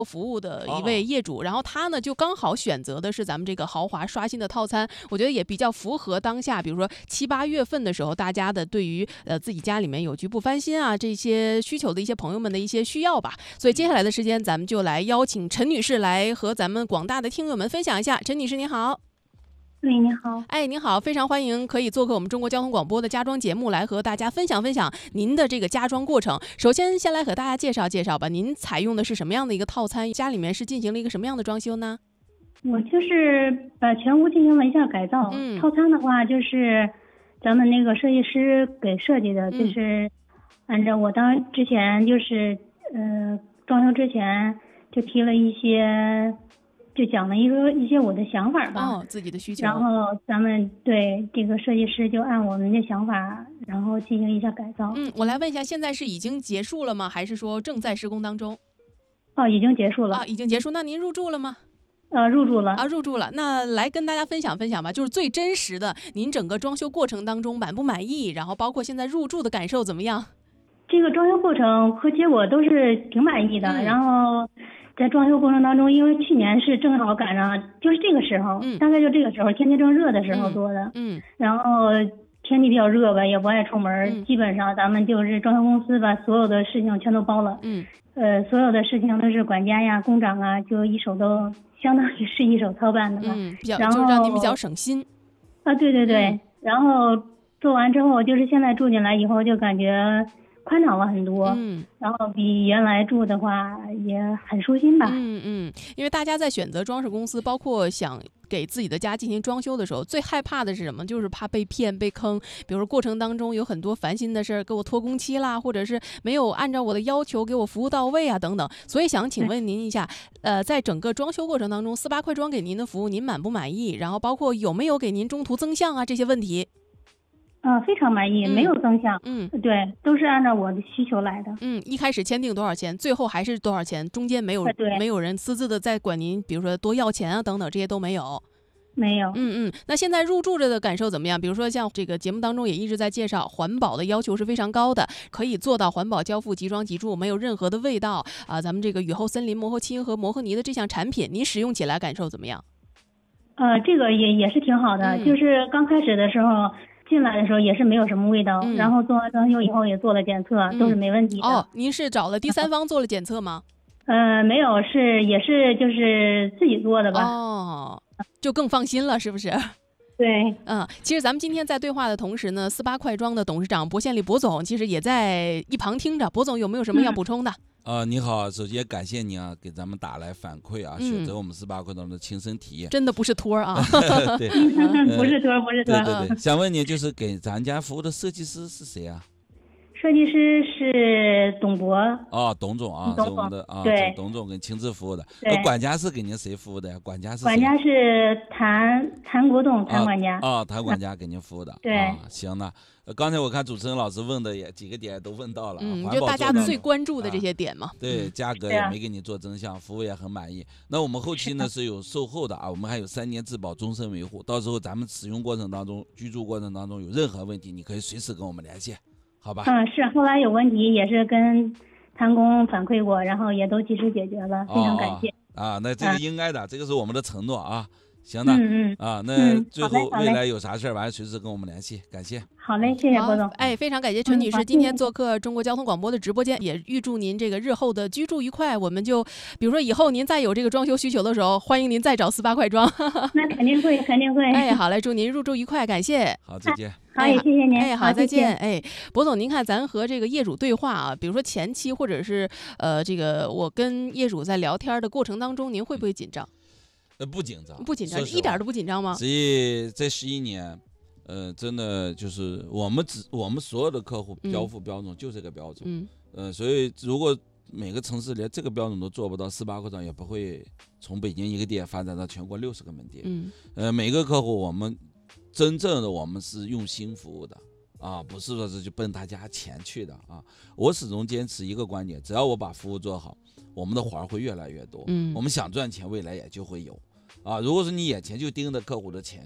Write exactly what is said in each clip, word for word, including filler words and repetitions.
服务的一位业主，然后他呢就刚好选择的是咱们这个豪华刷新的套餐，我觉得也比较符合当下，比如说七八月份的时候，大家的对于呃自己家里面有局部翻新啊这些需求的一些朋友们的一些需要吧。所以接下来的时间，咱们就来邀请陈女士来和咱们广大的听友们分享一下。陈女士您好。 喂，你好。 哎，您好，非常欢迎可以做客我们中国交通广播的家装节目，来和大家分享分享您的这个家装过程。首先，先来和大家介绍介绍吧，您采用的是什么样的一个套餐？家里面是进行了一个什么样的装修呢？ 我就是把全屋进行了一下改造。 嗯， 套餐的话就是咱们那个设计师给设计的， 嗯、 就是按照我当之前就是呃装修之前就提了一些。就讲了一个一些我的想法吧， 哦，自己的需求， 然后咱们对这个设计师就按我们的想法，然后进行一下改造。 嗯，我来问一下，现在是已经结束了吗？还是说正在施工当中？ 哦，已经结束了。 啊，已经结束。那您入住了吗？ 呃，入住了。 啊，入住了。那来跟大家分享分享吧，就是最真实的，您整个装修过程当中满不满意？然后包括现在入住的感受怎么样？ 这个装修过程和结果都是挺满意的， 嗯、 然后。在装修过程当中，因为去年是正好赶上就是这个时候， 嗯、 大概就这个时候天气正热的时候做的， 嗯，嗯然后天气比较热吧，也不爱出门， 嗯、 基本上咱们就是装修公司把所有的事情全都包了， 嗯， 呃，所有的事情都是管家呀、工长啊，就一手都相当于是一手操办的吧， 嗯，比较然后就让您比较省心啊，对对对， 嗯、 然后做完之后，就是现在住进来以后就感觉。宽敞了很多， 嗯， 然后比原来住的话也很舒心吧。 嗯嗯，因为大家在选择装饰公司，包括想给自己的家进行装修的时候，最害怕的是什么？就是怕被骗、被坑。比如说过程当中有很多烦心的事儿，给我拖工期啦，或者是没有按照我的要求给我服务到位啊，等等。所以想请问您一下，呃，在整个装修过程当中，四八快装给您的服务，您满不满意？然后包括有没有给您中途增项啊这些问题？ 嗯、呃，非常满意， 嗯、 没有增项。 嗯， 对，都是按照我的需求来的。 嗯，一开始签订多少钱，最后还是多少钱，中间没有、 呃、 没有人私自的在管您，比如说多要钱啊等等，这些都没有。 没有。 嗯嗯，那现在入住着的感受怎么样？比如说像这个节目当中也一直在介绍，环保的要求是非常高的，可以做到环保交付、即装即住，没有任何的味道啊。咱们这个雨后森林磨合漆和磨合泥的这项产品，您使用起来感受怎么样？ 呃，这个也也是挺好的， 嗯、 就是刚开始的时候。进来的时候也是没有什么味道， 嗯、 然后做完装修以后也做了检测， 嗯、 都是没问题的。 哦，您是找了第三方做了检测吗？ 呃，没有，是也是就是自己做的吧。 哦，就更放心了，是不是？ 对， 嗯，其实咱们今天在对话的同时呢，四八快装的董事长薄宪利薄总其实也在一旁听着。薄总有没有什么要补充的？ 嗯、呃，你好，首先感谢您啊，给咱们打来反馈啊， 嗯、 选择我们四八快装的亲身体验， 真的不是托儿啊， 对， 不是托儿，不是托儿。 对对对，想问你，就是给咱家服务的设计师是谁啊？ 设计师是董博。 哦，董总啊， 董是我们的啊， 对， 董总给亲自服务的。 对， 管家是给您谁服务的呀？管家是谁？ 管家是谭谭国栋，谭管家。 啊，谭、哦、管家给您服务的。 对、 啊，行呢。呃，刚才我看主持人老师问的也几个点都问到了， 嗯， 就大家最关注的这些点嘛。 啊、对，价格也没给你做增项，服务也很满意。那我们后期呢是有售后的啊，我们还有三年质保、终身维护。到时候咱们使用过程当中、居住过程当中有任何问题，你可以随时跟我们联系。好吧， 嗯，是，后来有问题也是跟谭工反馈过，然后也都及时解决了，非常感谢。 哦、啊，那这个应该的，啊、这个是我们的承诺啊。行的， 嗯嗯啊，那最后嗯、 未来有啥事儿，完了随时跟我们联系，感谢。 好嘞，谢谢郭总。 哎，非常感谢陈女士、嗯、今天做客中国交通广播的直播间，也预祝您这个日后的居住愉快。我们就比如说以后您再有这个装修需求的时候，欢迎您再找四八快装。 那肯定会，肯定会。 哎，好嘞，祝您入住愉快，感谢。 好，再见。 好，也谢谢您。 哎，好，再见。哎，薄总，您看咱和这个业主对话啊，比如说前期或者是呃，这个我跟业主在聊天的过程当中，您会不会紧张？ 呃，不紧张， 不紧张，一点都不紧张吗？ 所以这十一年，呃，真的就是我们只我们所有的客户交付标准就这个标准， 嗯， 呃，所以如果每个城市连这个标准都做不到，四八快装也不会从北京一个店发展到全国六十个门店， 嗯， 呃，每个客户我们真正的我们是用心服务的。啊，不是说是就奔他家钱去的啊！我始终坚持一个观点，只要我把服务做好，我们的活儿会越来越多。 嗯， 我们想赚钱，未来也就会有。啊，如果说你眼前就盯着客户的钱，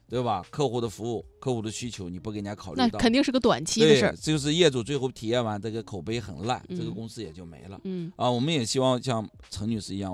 对吧？客户的服务、客户的需求你不给人家考虑那到， 肯定是个短期的事儿。 就是业主最后体验完这个口碑很烂， 嗯、 这个公司也就没了。 嗯啊，我们也希望像陈女士一样。